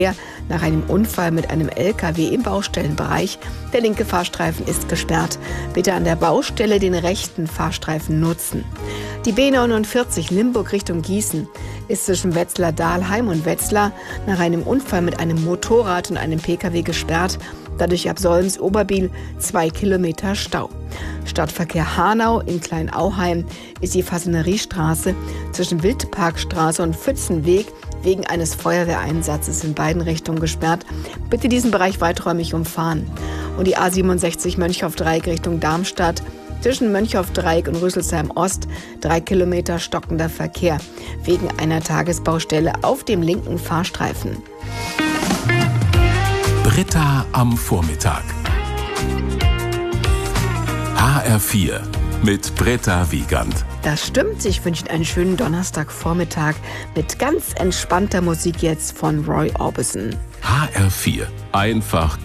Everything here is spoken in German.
nach einem Unfall mit einem LKW im Baustellenbereich. Der linke Fahrstreifen ist gesperrt. Bitte an der Baustelle den rechten Fahrstreifen nutzen. Die B49 Limburg Richtung Gießen ist zwischen Wetzlar-Dahlheim und Wetzlar nach einem Unfall mit einem Motorrad und einem Pkw gesperrt. Dadurch ab Solms-Oberbiel 2 Kilometer Stau. Stadtverkehr Hanau in Kleinauheim ist die Fasaneriestraße zwischen Wildparkstraße und Pfützenweg wegen eines Feuerwehreinsatzes in beiden Richtungen gesperrt. Bitte diesen Bereich weiträumig umfahren. Und die A67 Mönchhoff-Dreieck Richtung Darmstadt zwischen Mönchhoff-Dreieck und Rüsselsheim Ost 3 Kilometer stockender Verkehr wegen einer Tagesbaustelle auf dem linken Fahrstreifen. Britta am Vormittag. HR4 mit Britta Wiegand. Das stimmt. Ich wünsche Ihnen einen schönen Donnerstagvormittag mit ganz entspannter Musik jetzt von Roy Orbison. HR4. Einfach